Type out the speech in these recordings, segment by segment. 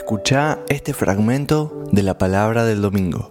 Escuchá este fragmento de la palabra del domingo.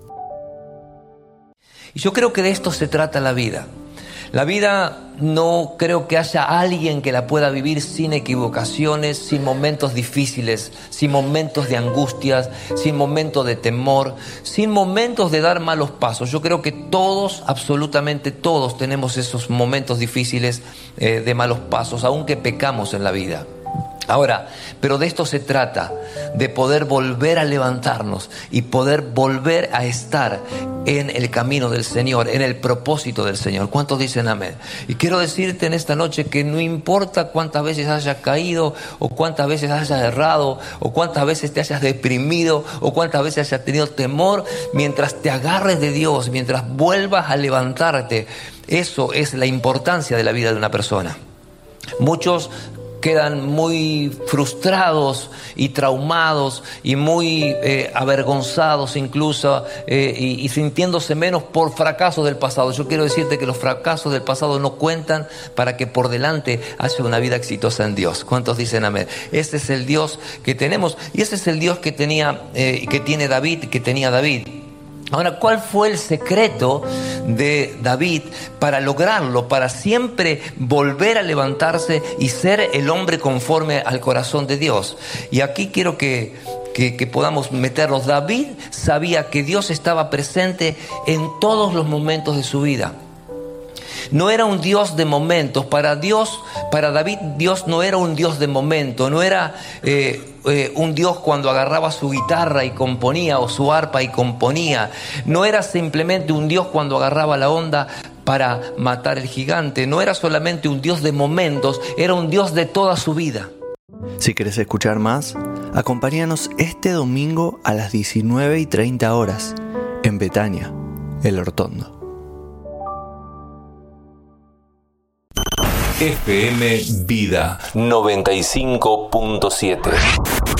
Y yo creo que de esto se trata la vida. La vida no creo que haya alguien que la pueda vivir sin equivocaciones, sin momentos difíciles, sin momentos de angustias, sin momentos de temor, sin momentos de dar malos pasos. Yo creo que todos, absolutamente todos, tenemos esos momentos difíciles de malos pasos, aunque pecamos en la vida. Ahora, pero de esto se trata, de poder volver a levantarnos y poder volver a estar en el camino del Señor, en el propósito del Señor. ¿Cuántos dicen amén? Y quiero decirte en esta noche que no importa cuántas veces hayas caído, o cuántas veces hayas errado, o cuántas veces te hayas deprimido, o cuántas veces hayas tenido temor, mientras te agarres de Dios, mientras vuelvas a levantarte, eso es la importancia de la vida de una persona. Muchos quedan muy frustrados y traumados y muy avergonzados incluso y sintiéndose menos por fracasos del pasado. Yo quiero decirte que los fracasos del pasado no cuentan para que por delante haya una vida exitosa en Dios. ¿Cuántos dicen amén? Ese es el Dios que tenemos y ese es el Dios que tenía David. Ahora, ¿cuál fue el secreto de David para lograrlo, para siempre volver a levantarse y ser el hombre conforme al corazón de Dios? Y aquí quiero que podamos meternos. David sabía que Dios estaba presente en todos los momentos de su vida. No era un Dios de momentos. Para David, Dios no era un Dios de momento. No era un Dios cuando agarraba su guitarra y componía, o su arpa y componía. No era simplemente un Dios cuando agarraba la onda para matar el gigante. No era solamente un Dios de momentos, era un Dios de toda su vida. Si querés escuchar más, acompáñanos este domingo a las 19:30 en Betania, El Hortondo. FM Vida 95.7